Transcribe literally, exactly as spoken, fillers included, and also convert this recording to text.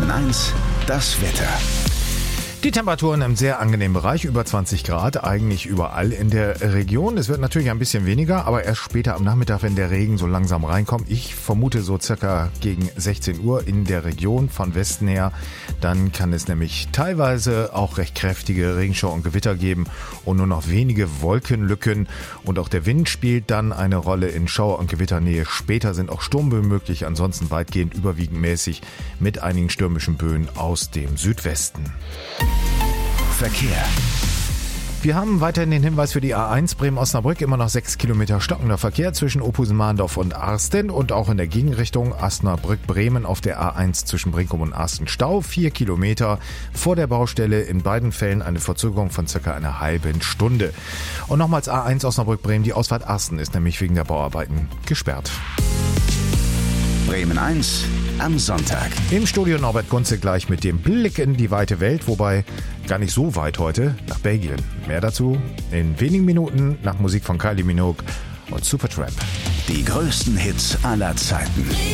Bremen eins, das Wetter. Die Temperaturen im sehr angenehmen Bereich, über zwanzig Grad, eigentlich überall in der Region. Es wird natürlich ein bisschen weniger, aber erst später am Nachmittag, wenn der Regen so langsam reinkommt. Ich vermute so circa gegen sechzehn Uhr in der Region von Westen her. Dann kann es nämlich teilweise auch recht kräftige Regenschauer und Gewitter geben und nur noch wenige Wolkenlücken. Und auch der Wind spielt dann eine Rolle in Schauer- und Gewitternähe. Später sind auch Sturmböen möglich, ansonsten weitgehend überwiegend mäßig mit einigen stürmischen Böen aus dem Südwesten. Verkehr. Wir haben weiterhin den Hinweis für die A eins Bremen-Osnabrück, immer noch sechs Kilometer stockender Verkehr zwischen Opusen-Mahndorf und Arsten und auch in der Gegenrichtung Osnabrück-Bremen auf der A eins zwischen Brinkum und Arsten Stau, vier Kilometer vor der Baustelle, in beiden Fällen eine Verzögerung von circa einer halben Stunde. Und nochmals A eins Osnabrück-Bremen, die Ausfahrt Arsten ist nämlich wegen der Bauarbeiten gesperrt. Bremen eins am Sonntag. Im Studio Norbert Gunze gleich mit dem Blick in die weite Welt, wobei gar nicht so weit heute, nach Belgien. Mehr dazu in wenigen Minuten nach Musik von Kylie Minogue und Supertramp. Die größten Hits aller Zeiten.